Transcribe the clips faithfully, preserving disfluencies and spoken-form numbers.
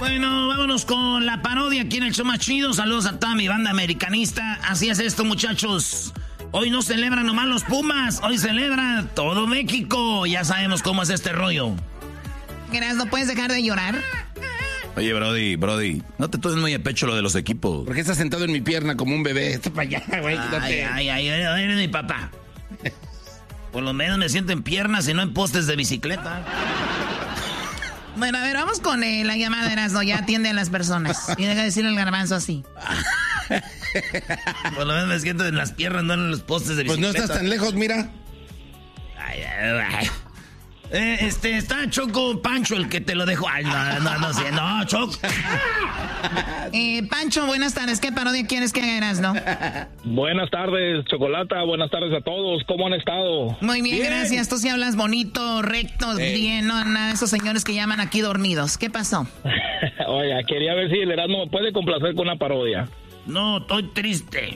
Bueno, vámonos con la parodia aquí en el show más chido. Saludos a toda mi banda americanista. Así es esto, muchachos. Hoy no celebran nomás los Pumas, hoy celebra todo México. Ya sabemos cómo es este rollo. Gracias, ¿no puedes dejar de llorar? Oye, Brody, Brody, no te tomes muy a pecho lo de los equipos. ¿Por qué estás sentado en mi pierna como un bebé? Está para allá, güey. Ay, ay, ay, eres mi papá. Por lo menos me siento en piernas y no en postes de bicicleta. Bueno, a ver, vamos con eh, la llamada de Erasmo. Ya atiende a las personas. Y deja de decirle el garbanzo así. Por lo menos me siento en las piernas, no en los postes de bicicleta. Pues no estás tan lejos, mira. Ay, ay, ay. Eh, este, está Choco Pancho el que te lo dejó. Ay, no, no, no sé, no, Choco. Eh, Pancho, buenas tardes. ¿Qué parodia quieres que hagas, no? Buenas tardes, Chocolata. Buenas tardes a todos. ¿Cómo han estado? Muy bien, Bien. gracias. Tú sí hablas bonito, recto, Ey. bien, no nada de esos señores que llaman aquí dormidos. ¿Qué pasó? Oiga, quería ver si el Erasmo me puede complacer con una parodia. No, estoy triste.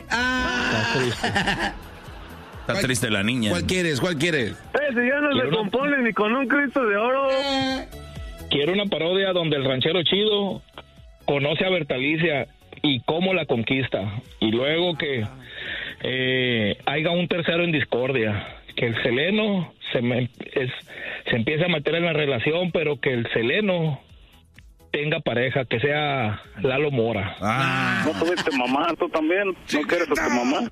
Está triste la niña. ¿Cuál quieres? ¿Cuál quieres? Ese ya no se Quiero compone ni con un Cristo de oro. Quiero una parodia donde el ranchero chido conoce a Bertalicia y cómo la conquista. Y luego que eh, haya un tercero en discordia. Que el Seleno se, me, es, se empiece a meter en la relación, pero que el Seleno tenga pareja, que sea Lalo Mora. Ah, No tuviste mamá, tú también. ¿No quieres a tu mamá?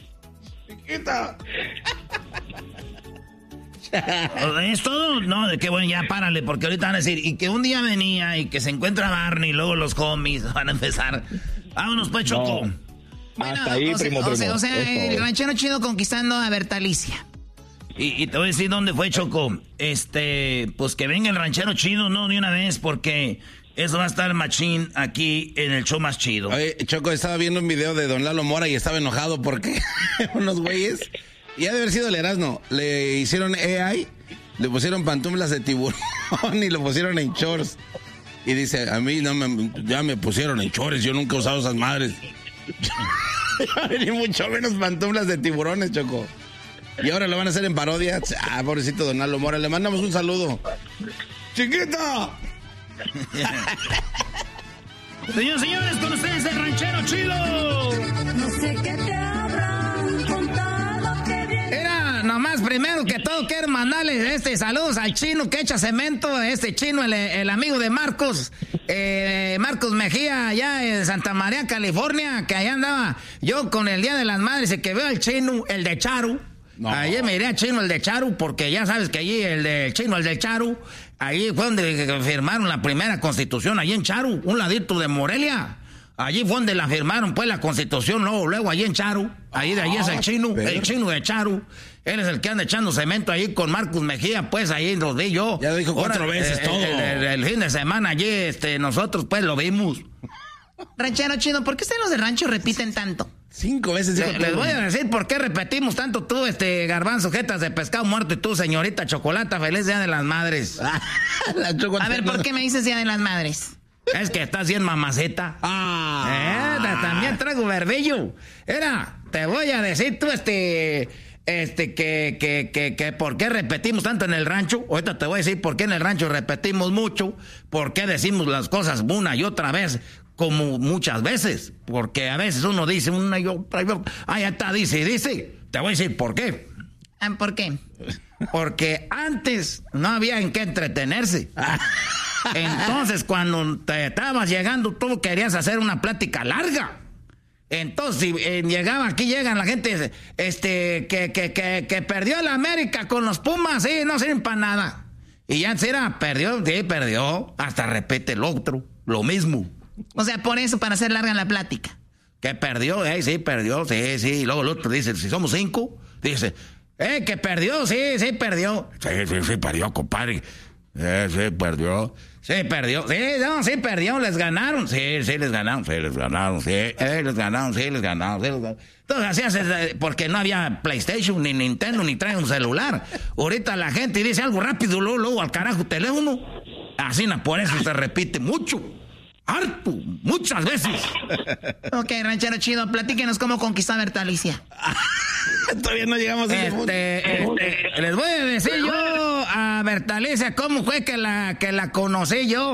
¿Es todo? No, de qué bueno, ya párale, porque ahorita van a decir, y que un día venía y que se encuentra Barney y luego los homies van a empezar. Vámonos pues, Choco. No. Bueno, Hasta ahí, o sea, primo, o sea, primo. o sea, Es el todo. ranchero chido conquistando a Bertalicia. Y, y te voy a decir dónde fue, Choco. Este, pues que venga el ranchero chido, no, de una vez, porque eso va a estar machín aquí en el show más chido. Oye, Choco, estaba viendo un video de Don Lalo Mora y estaba enojado porque unos güeyes, y ha de haber sido el Erasmo, le hicieron A I, le pusieron pantuflas de tiburón y lo pusieron en shorts. Y dice, a mí no me, ya me pusieron en shorts, yo nunca he usado esas madres. Ni mucho menos pantuflas de tiburones, Choco. Y ahora lo van a hacer en parodia. Ah, pobrecito Don Lalo Mora, le mandamos un saludo. ¡Chiquita! Señores, señores, con ustedes el ranchero chido. No sé qué te habrán contado que viene. Era nomás primero que todo quiero mandarle este saludos al chino que echa cemento, este chino, el, el amigo de Marcos, eh, Marcos Mejía, allá en Santa María, California, que allá andaba yo con el Día de las Madres y que veo al chino, el de Charu. No. Allí me iré a Chino, el de Charu, porque ya sabes que allí el de Chino, el de Charu, allí fue donde firmaron la primera constitución, allí en Charu, un ladito de Morelia. Allí fue donde la firmaron, pues, la constitución, luego, luego allí en Charu. Ahí de allí es el chino, el chino de Charu. Él es el que anda echando cemento ahí con Marcos Mejía, pues, ahí los vi yo. Ya lo dijo cuatro Ahora, veces eh, todo. El, el- el fin de semana allí, este, nosotros, pues, lo vimos. Ranchero chino, ¿por qué ustedes los de rancho repiten tanto? Cinco veces dijo Le- les todo. voy a decir por qué repetimos tanto tú, este, garbanzo, jetas de pescado muerto, y tú, señorita Chocolata, feliz Día de las Madres. La Choco A ver, no- ¿por qué me dices Día de las Madres? Es que estás bien mamaceta. Ah. Eh, también traigo verbillo. Era, te voy a decir tú, este, este, que, que, que, que, ¿por qué repetimos tanto en el rancho? Ahorita te voy a decir por qué en el rancho repetimos mucho, por qué decimos las cosas una y otra vez, como muchas veces. Porque a veces uno dice una y otra y otra. Ah, ya está, dice y dice. Te voy a decir por qué. ¿Por qué? Porque antes no había en qué entretenerse. Entonces, cuando te estabas llegando, tú querías hacer una plática larga. Entonces, si eh, llegaba aquí, llegan la gente este, que, que, que, que perdió la América con los Pumas, sí, no sirven para nada. Y ya será, perdió, sí, perdió. Hasta repite el otro, lo mismo. O sea, por eso, para hacer larga la plática. Que perdió, eh, sí, perdió, sí, sí. Y luego el otro dice, si somos cinco, dice, eh, que perdió, sí, sí, perdió. Sí, sí, sí, perdió, compadre. Eh, sí, perdió. Sí, perdió. Sí, no, sí, perdió. Les ganaron. Sí, sí, les ganaron. Sí, les ganaron. Sí, eh, les ganaron. Sí, les ganaron. Sí, les ganaron. Entonces, así haces, porque no había PlayStation, ni Nintendo, ni trae un celular. Ahorita la gente dice algo rápido, luego, luego al carajo teléfono. Así, no, por eso se repite mucho. Harto, muchas veces. Ok, ranchero chido, platíquenos cómo conquistar a Bertalicia. Todavía no llegamos a ese punto. Este, este, les voy a decir yo a Bertalicia cómo fue que la, que la conocí yo.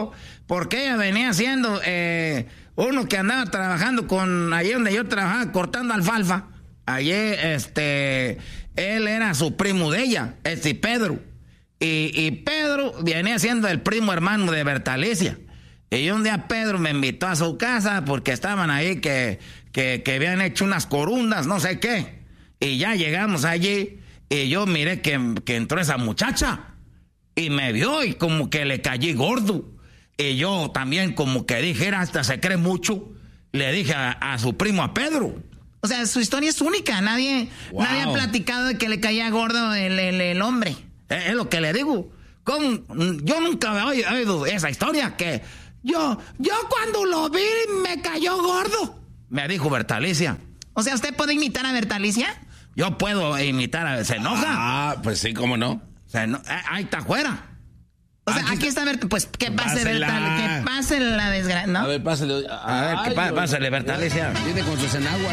porque ella venía siendo eh, uno que andaba trabajando con, allí donde yo trabajaba, cortando alfalfa. Allí, este, él era su primo de ella, este Pedro. Y, y Pedro venía siendo el primo hermano de Bertalicia. Y un día Pedro me invitó a su casa porque estaban ahí que, que, que habían hecho unas corundas, no sé qué. Y ya llegamos allí y yo miré que, que entró esa muchacha. Y me vio y como que le caí gordo. Y yo también como que dije, era hasta se cree mucho. Le dije a, a su primo, a Pedro. O sea, su historia es única. Nadie, wow. nadie ha platicado de que le caía gordo el, el, el hombre. Es, es lo que le digo. ¿Cómo? Yo nunca había oído esa historia que... Yo, yo cuando lo vi me cayó gordo. Me dijo Bertalicia. O sea, ¿usted puede imitar a Bertalicia? Yo puedo imitar a... ¿Se enoja? Ah, pues sí, ¿cómo no? Se eno... Ahí está afuera. O sea, aquí, aquí está Bertalicia. Pues que pase Bertalicia. Que pase la desgracia, ¿no? A ver, pásale. A ver, que pa pásale, Bertalicia. Viene con sus enaguas.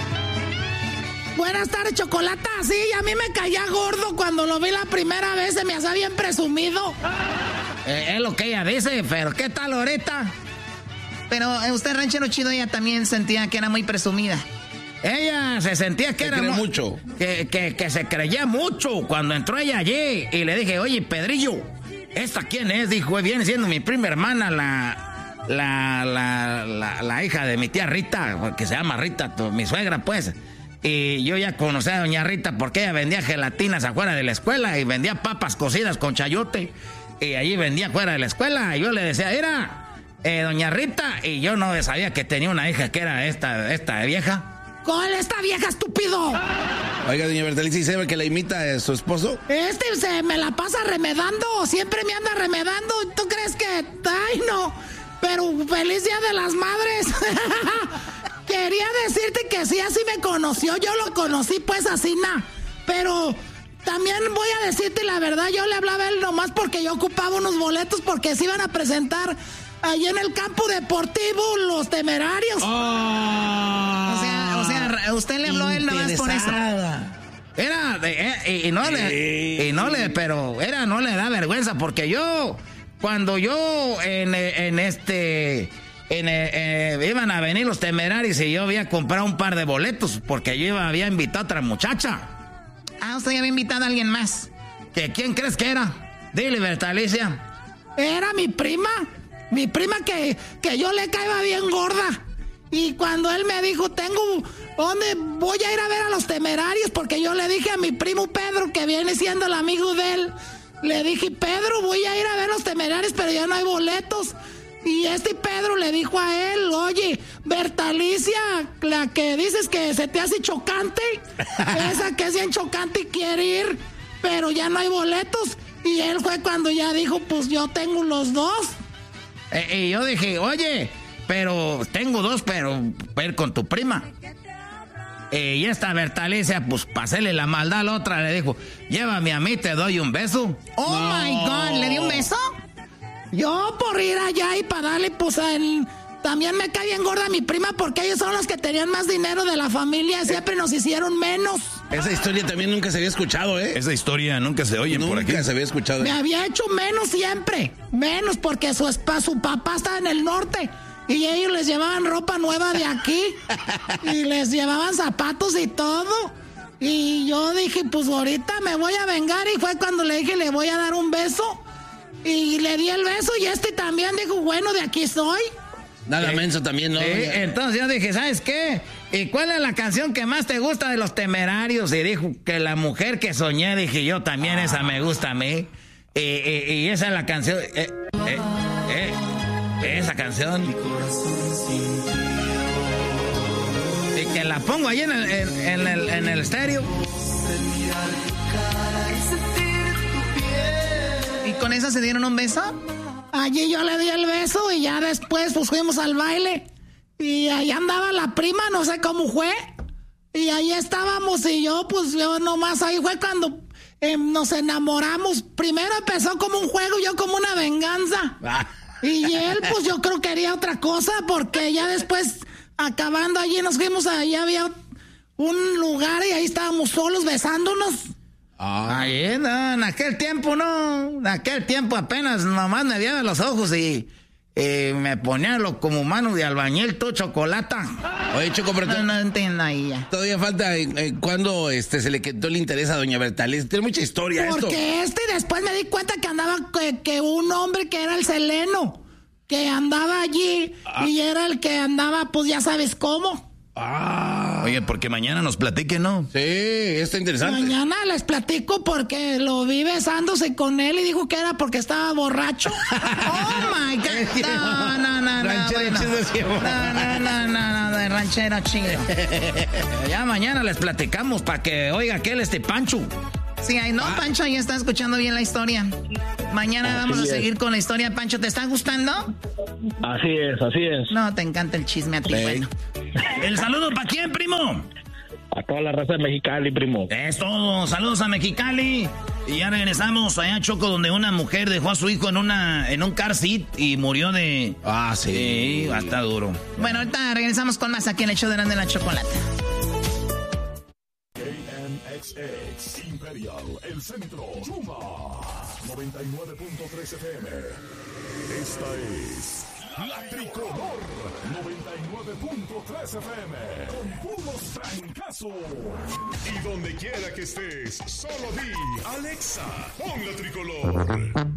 Buenas tardes, Chocolata. Sí, a mí me caía gordo cuando lo vi la primera vez. Se me hacía bien presumido. Eh, es lo que ella dice, pero ¿qué tal ahorita? Pero eh, usted, ranchero chido, ella también sentía que era muy presumida. Ella se sentía que se era... cree mucho. Que, que, que se creía mucho cuando entró ella allí. Y le dije, oye, Pedrillo, ¿esta quién es? Dijo, viene siendo mi prima hermana, la, la, la, la, la hija de mi tía Rita, que se llama Rita, tu, mi suegra, pues. Y yo ya conocí a doña Rita porque ella vendía gelatinas afuera de la escuela y vendía papas cocidas con chayote. Y allí vendía afuera de la escuela. Y yo le decía, era eh, doña Rita. Y yo no sabía que tenía una hija que era esta, esta vieja. ¿Cuál esta vieja, estúpido? Oiga, doña Bertalicia, ¿y sabe que la imita a su esposo? Este se me la pasa remedando. Siempre me anda remedando. ¿Tú crees que...? Ay, no. Pero feliz Día de las Madres. Quería decirte que sí, así me conoció. Yo lo conocí, pues, así, na. Pero también voy a decirte la verdad. Yo le hablaba a él nomás porque yo ocupaba unos boletos porque se iban a presentar allí en el campo deportivo Los Temerarios. Oh. O sea, o sea, usted le habló a él nomás por eso. Era, eh, y, y no le, y no le, pero era, no le da vergüenza porque yo, cuando yo en, en este... En, eh, eh, iban a venir Los Temerarios y yo había comprado un par de boletos porque yo iba, había invitado a otra muchacha. Ah, usted había invitado a alguien más. ¿Que quién crees que era? Dile, Bertalicia. Era mi prima. Mi prima que, que yo le caía bien gorda. Y cuando él me dijo, tengo... ¿Dónde voy a ir a ver a Los Temerarios? Porque yo le dije a mi primo Pedro, que viene siendo el amigo de él. Le dije, Pedro, voy a ir a ver Los Temerarios, pero ya no hay boletos. Y este Pedro le dijo a él, oye, Bertalicia, la que dices que se te hace chocante, esa que es bien chocante y quiere ir, pero ya no hay boletos. Y él fue cuando ya dijo, pues yo tengo los dos. Eh, y yo dije, oye, pero tengo dos, pero ver con tu prima. Eh, y esta Bertalicia, pues para hacerle la maldad a la otra, le dijo, llévame a mí, te doy un beso. Oh no. My God, ¿le dio un beso? Yo por ir allá y para darle, pues, el... también me cae bien gorda mi prima porque ellos son los que tenían más dinero de la familia. Siempre nos hicieron menos. Esa historia también nunca se había escuchado, ¿eh? Esa historia nunca se oye por aquí. Nunca se había escuchado. Me había hecho menos siempre. Menos porque su, su papá está en el norte. Y ellos les llevaban ropa nueva de aquí. Y les llevaban zapatos y todo. Y yo dije, pues ahorita me voy a vengar. Y fue cuando le dije, le voy a dar un beso. Y le di el beso y este también dijo, bueno, de aquí soy. Nada eh, menso también, ¿no? Eh, entonces yo dije, ¿sabes qué? ¿Y cuál es la canción que más te gusta de Los Temerarios? Y dijo que La Mujer que Soñé. Dije yo, también ah. esa me gusta a mí. Y, y, y esa es la canción. Eh, eh, eh, esa canción. Y que la pongo ahí en el, en, en el, en el estéreo. ¿Y con esa se dieron un beso? Allí yo le di el beso y ya después pues fuimos al baile. Y ahí andaba la prima, no sé cómo fue. Y ahí estábamos y yo pues yo nomás ahí fue cuando eh, nos enamoramos. Primero empezó como un juego, yo como una venganza. Y él pues yo creo que quería otra cosa porque ya después acabando allí nos fuimos, ahí había un lugar y ahí estábamos solos besándonos. Ah. Ahí, no, en aquel tiempo no, en aquel tiempo apenas nomás me veía los ojos y, eh, me ponía lo como mano de albañil, todo chocolata. Oye, Choco, pero No, no entiendo ahí ya. todavía falta eh, eh, cuando este, se le quitó el interés a doña Bertaliz. Tiene mucha historia esto. Porque este después me di cuenta que andaba, que, que un hombre que era el Seleno, que andaba allí ah. y era el que andaba, pues ya sabes cómo. Ah. Oye, porque mañana nos platiquen, ¿no? Sí, está interesante. Mañana les platico porque lo vi besándose con él y dijo que era porque estaba borracho. Oh my God. No, no, no, no. Ranchero chido. No, no, no, no, no, de ranchero chido. Ya mañana les platicamos para que oiga aquel este Pancho. Sí, ahí no, Pancho, ya está escuchando bien la historia. Mañana Así vamos a es. seguir con la historia. Pancho, ¿te está gustando? Así es, así es. No, te encanta el chisme a ti, Sí. bueno. ¿El saludo para quién, primo? A toda la raza de Mexicali, primo. Es todo. Saludos a Mexicali. Y ya regresamos allá a Choco, donde una mujer dejó a su hijo en una en un car seat y murió de... Ah, sí. Sí, está duro. Bueno, ahorita regresamos con más aquí en el show de Grande la Chocolata. K N X X Imperial, el centro, Chuma, noventa y nueve punto tres F M. Esta es La Tricolor, noventa y nueve punto tres F M, con puros francazos. Y donde quiera que estés, solo di, Alexa, pon La Tricolor.